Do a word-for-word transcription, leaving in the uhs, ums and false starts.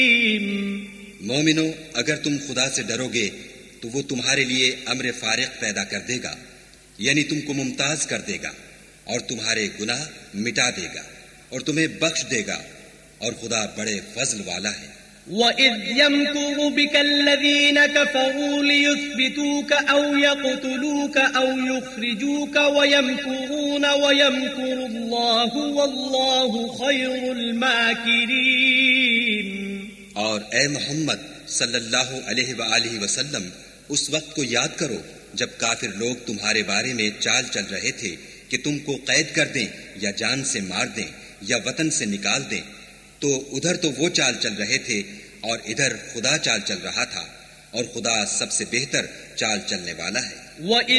मोमिनो, अगर तुम खुदा से डरोगे तो वो तुम्हारे लिए अम्र फारिक पैदा कर देगा, यानी तुमको मुमताज कर देगा और तुम्हारे गुनाह मिटा देगा और तुम्हें बख्श देगा, और खुदा बड़े फजल वाला है। وَإِذْ يَمْكُرُ بِكَ الَّذِينَ كَفَرُوا لِيُثْبِتُوكَ أَوْ يَقْتُلُوكَ أَوْ يُخْرِجُوكَ وَيَمْكُرُونَ وَيَمْكُرُ اللَّهُ وَاللَّهُ خَيْرُ الْمَاكِرِينَ। और ए मोहम्मद सल्लल्लाहु अलैहि वआलिहि वसल्लम, उस वक्त को याद करो जब काफिर लोग तुम्हारे बारे में चाल चल रहे थे कि तुमको कैद कर दें या जान से मार दें या वतन से निकाल दें, तो उधर तो वो चाल चल रहे थे और इधर खुदा चाल चल रहा था, और खुदा सबसे बेहतर चाल चलने वाला है।